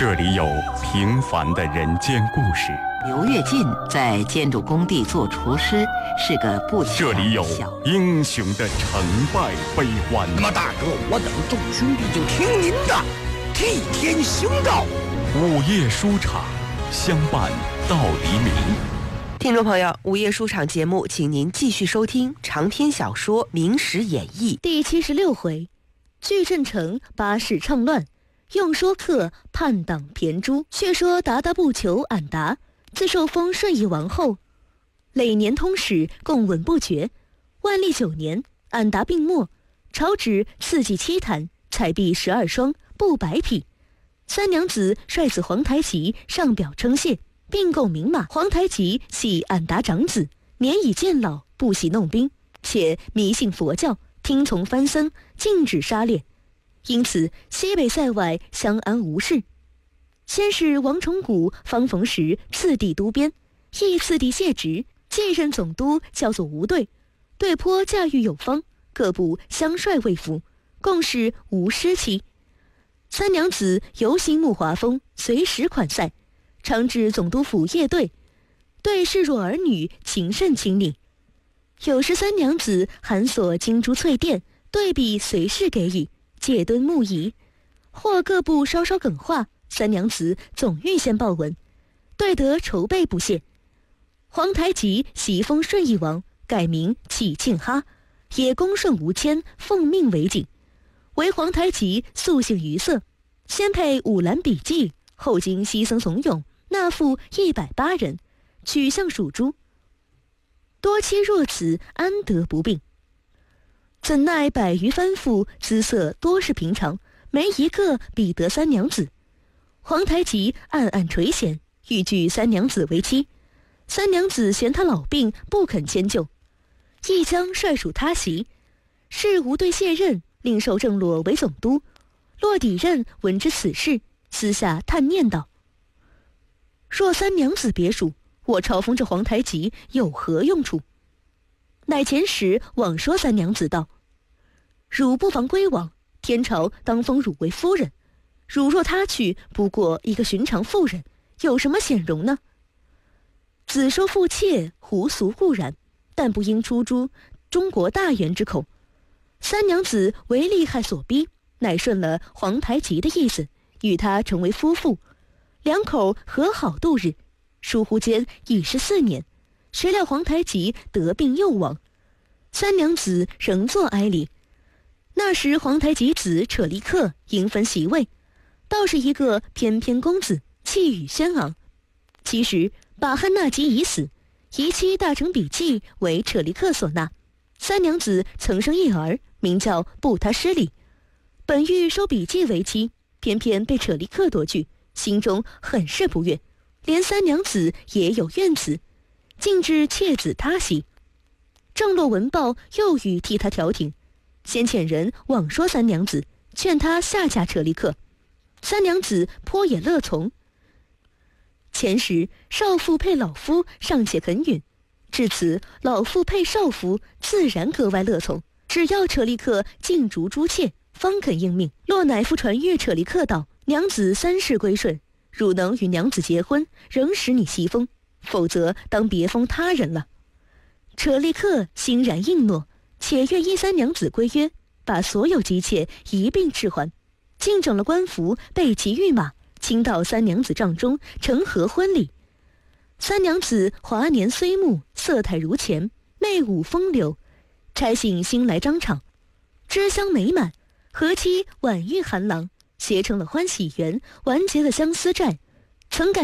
这里有平凡的人间故事， 刘跃进在建筑工地做厨师，是个不起眼的小。 这里有英雄的成败悲欢。 那么大哥，我等众兄弟就听您的，替天行道。 午夜书场，相伴到黎明。 听众朋友，午夜书场节目，请您继续收听长篇小说《明史演义》 第76回，巨镇城巴士倡乱，用说客叛党骈诛。却说鞑靼不求俺答，自受封顺义王后，累年通史，共闻不绝。万历9年，俺答病没，朝旨赐祭7坛，彩璧12双，布100匹。三娘子率子皇太极上表称谢，并购名马。皇太极系俺答长子，年已渐老，不喜弄兵，且迷信佛教，听从藩僧，禁止杀猎，因此西北塞外相安无事。先是王崇古、方逢时次第都边，亦次第卸职，继任总督，叫做吴队，队颇驾驭有方，各部相率卫服，共是无失期。三娘子游行木华峰，随时款赛，常至总督府夜队，对视若儿女，情甚亲昵。有时三娘子含索金珠翠钿，对比随时给予，借敦木仪，或各部稍稍梗话，三娘子总预先报闻，对得筹备不懈。皇太极袭封顺义王，改名启庆哈，也恭顺无谦，奉命为景。为皇太极素性于色，先配五兰笔记，后经西僧怂恿，纳赋108人，取相属诸。多妻若此，安得不病？怎奈100余藩妇，姿色多是平常，没一个比得三娘子。皇太极暗暗垂涎，欲拒三娘子为妻。三娘子嫌他老病，不肯迁就，亦将率属他席。是吴队卸任，另授郑洛为总督。骆底任闻知此事，私下叹念道：若三娘子别属，我朝封这皇太极有何用处？乃遣使往说三娘子道：汝不妨归往，天朝当封汝为夫人。汝若他去，不过一个寻常妇人，有什么显荣呢？子说妇妾，胡俗固然，但不应出诸中国大员之口。三娘子为利害所逼，乃顺了皇太极的意思，与他成为夫妇，两口和好度日。疏忽间已是4年，谁料皇太极得病又亡，三娘子仍作哀离。那时皇太极子扯力克迎分袭位，倒是一个翩翩公子，气宇轩昂。其实把汉纳吉已死，遗妻大成笔记为扯力克所纳。三娘子曾生一儿，名叫布他失礼，本欲收笔记为妻，偏偏被扯力克夺去，心中很是不悦，连三娘子也有怨词，竟至妾子他席。郑洛闻报，又欲替他调停，先遣人往说三娘子，劝他下嫁扯力克。三娘子颇也乐从。前时少妇配老夫尚且肯允，至此老妇配少夫，自然格外乐从。只要扯力克尽逐诸妾，方肯应命。洛乃夫传谕扯力克道：娘子3世归顺，汝能与娘子结婚，仍使你袭封，否则当别封他人了。扯力克欣然应诺，且愿依三娘子规约，把所有姬妾一并置还，竟整了官服，备骑御马，亲到三娘子帐中成合婚礼。三娘子华年虽暮，色态如前，媚舞风流，差信新来张场，枝香美满，和妻婉玉含郎，结成了欢喜缘，完结了相思债。曾感